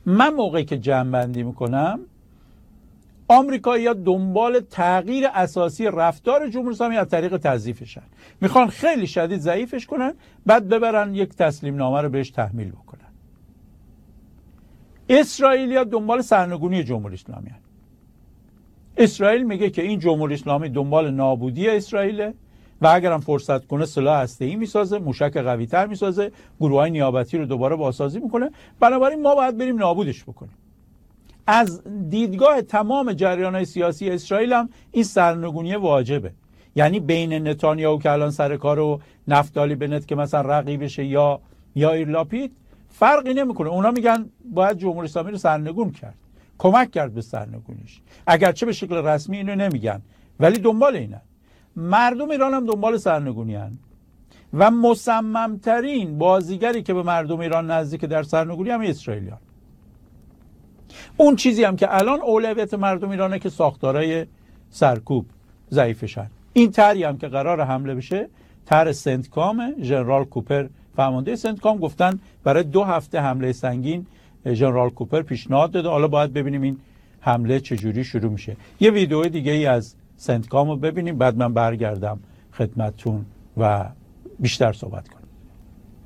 من موقعی که جمع‌بندی میکنم، آمریکایی‌ها دنبال تغییر اساسی رفتار جمهوری اسلامی از طریق تضعیفشن. میخوان خیلی شدید ضعیفش کنن، بعد ببرن یک تسلیم نامه رو بهش تحمیل بکنن. اسرائیلیا دنبال سرنگونی جمهوری اسلامی هستند. اسرائیل میگه که این جمهوری اسلامی دنبال نابودی اسرائیله و اگرم فرصت کنه سلاح هسته‌ای میسازه، موشک قوی‌تر میسازه، گروه‌های نیابتی رو دوباره بازسازی میکنه. بنابراین ما باید بریم نابودش بکنیم. از دیدگاه تمام جریان‌های سیاسی اسرائیل هم این سرنگونی واجبه. یعنی بین نتانیاهو که الان سر کار و نفتالی بنت که مثلا رقیبشه یا یائیر لاپید فرقی نمیکنه. اونا میگن باید جمهوری اسلامی رو سرنگون کرد، کمک کرد به سرنگونیش، اگرچه به شکل رسمی اینو نمیگن ولی دنبال اینن. مردم ایران هم دنبال سرنگونی هن و مصممترین بازیگری که به مردم ایران نزدیک در سرنگونی هم اسرائیلیان. اون چیزی هم که الان اولویت مردم ایرانه که ساختارهای سرکوب ضعیفشن. این طرحی هم که قرار حمله بشه طرح سنتکام، ژنرال کوپر فرمانده سنتکام گفتن برای 2 هفته حمله سنگین ژنرال کوپر پیشنهاد داده. حالا باید ببینیم این حمله چجوری شروع میشه. یه ویدیو دیگه ای از سنتکام رو ببینیم، بعد من برگردم خدمتتون و بیشتر صحبت کنیم.